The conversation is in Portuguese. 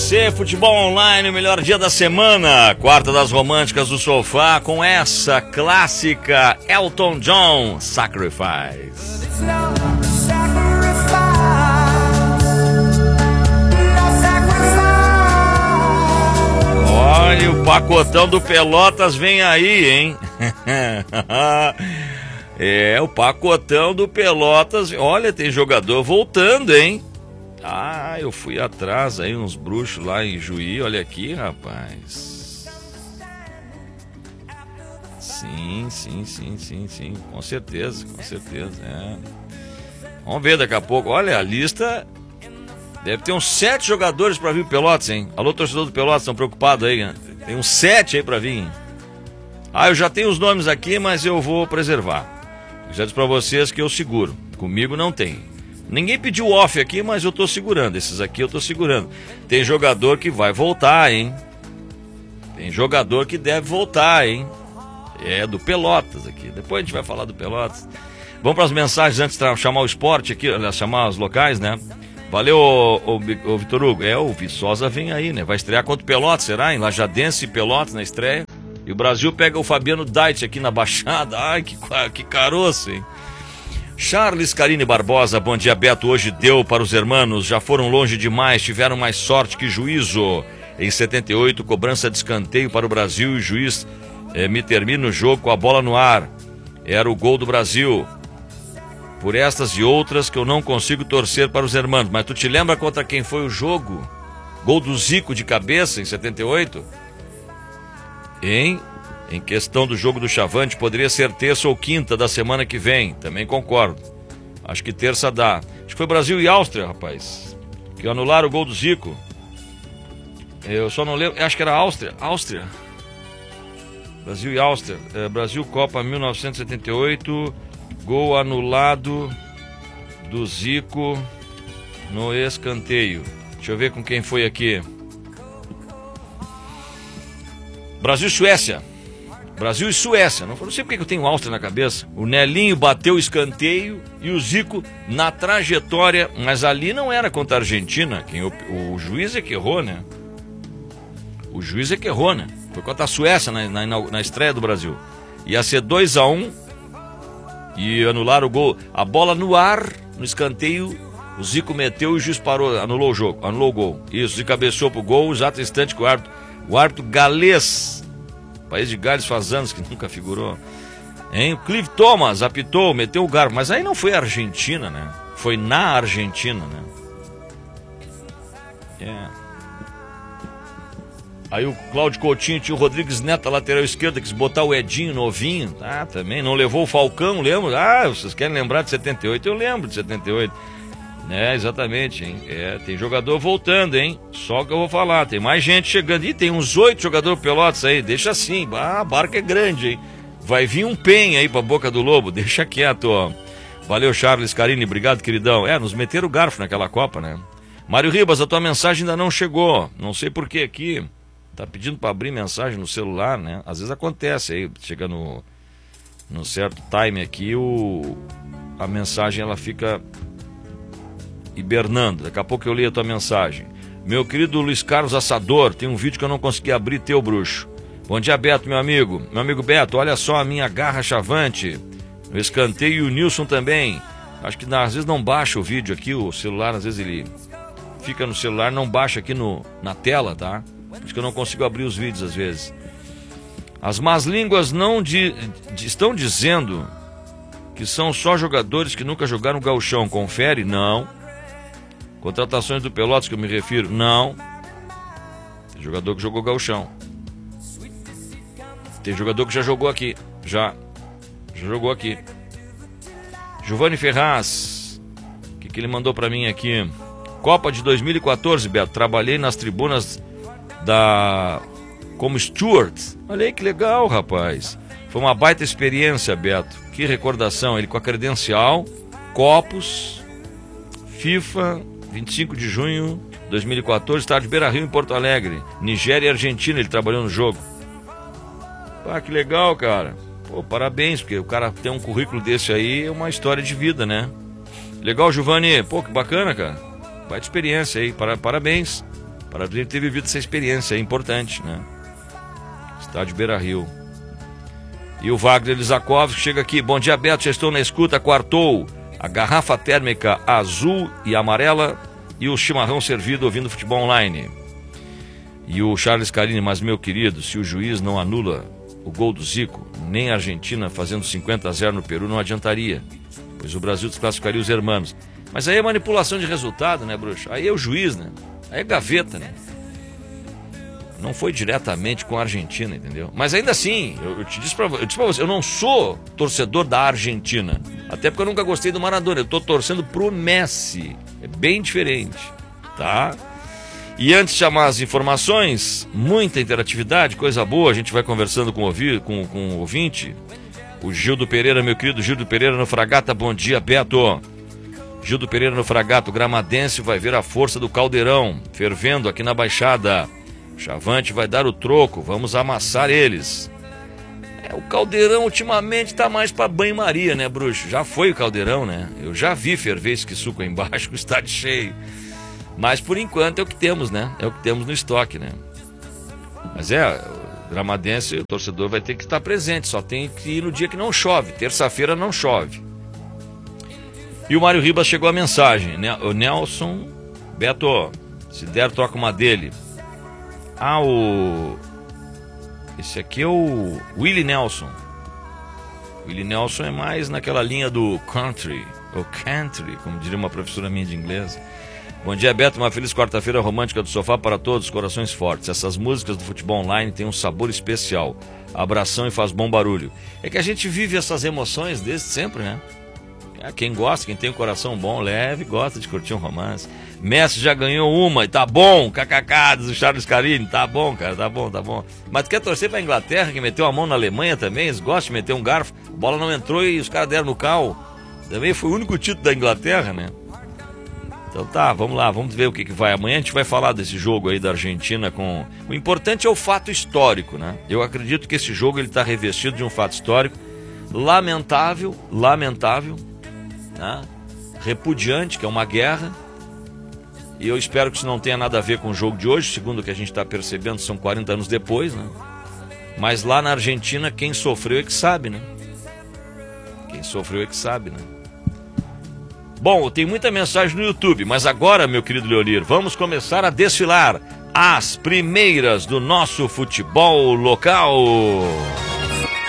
você, futebol online, o melhor dia da semana. Quarta das românticas do sofá com essa clássica Elton John, Sacrifice. Olha, o pacotão do Pelotas vem aí, hein? É, o pacotão do Pelotas. Olha, tem jogador voltando, hein? Ah, eu fui atrás aí, uns bruxos lá em Juí. Olha aqui, rapaz. Sim. Com certeza, é. Vamos ver daqui a pouco. Olha, a lista deve ter uns 7 jogadores pra vir pro Pelotas, hein? Alô, torcedor do Pelotas, estão preocupados aí, né? Tem uns 7 aí pra vir. Ah, eu já tenho os nomes aqui, mas eu vou preservar. Eu já disse pra vocês que eu seguro. Comigo não tem. Ninguém pediu off aqui, mas eu tô segurando. Esses aqui eu tô segurando. Tem jogador que vai voltar, hein? Tem jogador que deve voltar, hein? É do Pelotas aqui. Depois a gente vai falar do Pelotas. Vamos para as mensagens antes de chamar o esporte aqui, chamar os locais, né? Valeu, o Vitor Hugo. É, o Viçosa vem aí, né? Vai estrear contra o Pelotas, será? Em Lajadense e Pelotas na estreia. E o Brasil pega o Fabiano Dait aqui na Baixada. Ai, que caroço, hein? Charles Carine Barbosa, bom dia, Beto. Hoje deu para os hermanos, já foram longe demais, tiveram mais sorte que juízo. Em 78, cobrança de escanteio para o Brasil e o juiz me termina o jogo com a bola no ar. Era o gol do Brasil. Por estas e outras que eu não consigo torcer para os hermanos. Mas tu te lembra contra quem foi o jogo? Gol do Zico de cabeça em 78? Em questão do jogo do Chavante, poderia ser terça ou quinta da semana que vem. Também concordo. Acho que terça dá. Acho que foi Brasil e Áustria, rapaz, que anularam o gol do Zico. Eu só não lembro. Acho que era Áustria. Brasil e Áustria. Brasil Copa 1978. Gol anulado do Zico no escanteio. Deixa eu ver com quem foi aqui. Brasil e Suécia. Brasil e Suécia. Não sei porque eu tenho Áustria na cabeça. O Nelinho bateu o escanteio e o Zico na trajetória. Mas ali não era contra a Argentina. O juiz é que errou, né? Foi contra a Suécia na estreia do Brasil. Ia ser 2-1 e anularam o gol. A bola no ar, no escanteio. O Zico meteu e o juiz parou, anulou o gol. Isso, Zico cabeceou pro gol, exato instante que o árbitro galês, País de Gales faz anos que nunca figurou, hein? O Clive Thomas apitou, meteu o garfo, mas aí não foi a Argentina, né? Foi na Argentina, né? Aí o Cláudio Coutinho tinha o Rodrigues Neto, lateral esquerda, quis botar o Edinho novinho, também, não levou o Falcão, lembro? Vocês querem lembrar de 78? Eu lembro de 78. Exatamente, hein? Tem jogador voltando, hein? Só que eu vou falar, tem mais gente chegando. Ih, tem uns 8 jogadores Pelotas aí, deixa assim. A barca é grande, hein? Vai vir um PEN aí pra Boca do Lobo, deixa quieto, ó. Valeu, Charles Carine, obrigado, queridão. Nos meteram o garfo naquela Copa, né? Mário Ribas, a tua mensagem ainda não chegou. Não sei por que aqui. Tá pedindo pra abrir mensagem no celular, né? Às vezes acontece aí, chega no certo time aqui, a mensagem ela fica hibernando. Daqui a pouco eu leio a tua mensagem. Meu querido Luiz Carlos Assador, tem um vídeo que eu não consegui abrir, teu bruxo. Bom dia, Beto, meu amigo Beto, olha só a minha garra chavante no escanteio e o Nilson também. Acho que às vezes não baixa o vídeo aqui, o celular, às vezes ele fica no celular, não baixa aqui na tela, tá? Acho que eu não consigo abrir os vídeos às vezes. As más línguas estão dizendo que são só jogadores que nunca jogaram gauchão. Confere? Não. Contratações do Pelotas que eu me refiro? Não. Tem jogador que jogou gauchão. Tem jogador que já jogou aqui. Já jogou aqui. Giovanni Ferraz. O que ele mandou pra mim aqui? Copa de 2014, Beto. Trabalhei nas tribunas como steward. Olha aí que legal, rapaz. Foi uma baita experiência, Beto. Que recordação. Ele com a credencial, copos, FIFA, 25 de junho de 2014, estádio Beira-Rio em Porto Alegre. Nigéria e Argentina, ele trabalhou no jogo. Que legal, cara. Parabéns, porque o cara tem um currículo desse aí, é uma história de vida, né? Legal, Giovanni. Que bacana, cara. Baita experiência aí. Parabéns. para a gente ter vivido essa experiência, é importante, né? Estádio Beira-Rio. E o Wagner Lisakovski chega aqui. Bom dia, Beto, já estou na escuta, quartou a garrafa térmica azul e amarela e o chimarrão servido ouvindo futebol online. E o Charles Carini, mas meu querido, se o juiz não anula o gol do Zico, nem a Argentina fazendo 50-0 no Peru não adiantaria, pois o Brasil desclassificaria os hermanos. Mas aí é manipulação de resultado, né, bruxo? Aí é o juiz, né? Aí é gaveta, né? Não foi diretamente com a Argentina, entendeu? Mas ainda assim, eu disse pra você, eu não sou torcedor da Argentina. Até porque eu nunca gostei do Maradona. Eu tô torcendo pro Messi. É bem diferente, tá? E antes de chamar as informações, muita interatividade, coisa boa. A gente vai conversando com o ouvinte. O Gildo Pereira, meu querido Gildo Pereira no Fragata. Bom dia, Beto. Gildo Pereira no Fragata. O gramadense vai ver a força do Caldeirão fervendo aqui na Baixada. Chavante vai dar o troco, vamos amassar eles. O Caldeirão ultimamente tá mais pra banho-maria, né, bruxo? Já foi o Caldeirão, né? Eu já vi ferver esse suco aí embaixo, o estádio cheio. Mas por enquanto é o que temos, né? É o que temos no estoque, né? Mas o gramadense, o torcedor vai ter que estar presente, só tem que ir no dia que não chove. Terça-feira não chove. E o Mário Ribas chegou a mensagem, né? O Nelson, Beto, se der, toca uma dele. Esse aqui é o Willie Nelson. Willie Nelson é mais naquela linha do country, ou country, como diria uma professora minha de inglês. Bom dia, Beto, uma feliz quarta-feira romântica do sofá para todos, corações fortes. Essas músicas do futebol online têm um sabor especial. Abração e faz bom barulho. É que a gente vive essas emoções desde sempre, né? Quem gosta, quem tem um coração bom, leve, gosta de curtir um romance. Messi já ganhou uma e tá bom, kkk, diz o Charles Carini, tá bom, cara, tá bom, tá bom. Mas tu quer torcer pra Inglaterra, que meteu a mão na Alemanha também, eles gostam de meter um garfo, a bola não entrou e os caras deram no cal. Também foi o único título da Inglaterra, né? Então tá, vamos lá, vamos ver o que vai. Amanhã a gente vai falar desse jogo aí da Argentina com... O importante é o fato histórico, né? Eu acredito que esse jogo ele tá revestido de um fato histórico lamentável, né? Repudiante, que é uma guerra. E eu espero que isso não tenha nada a ver com o jogo de hoje, segundo o que a gente está percebendo, são 40 anos depois, né? Mas lá na Argentina, quem sofreu é que sabe, né? Quem sofreu é que sabe, né? Bom, tem muita mensagem no YouTube, mas agora, meu querido Leonir, vamos começar a desfilar as primeiras do nosso futebol local.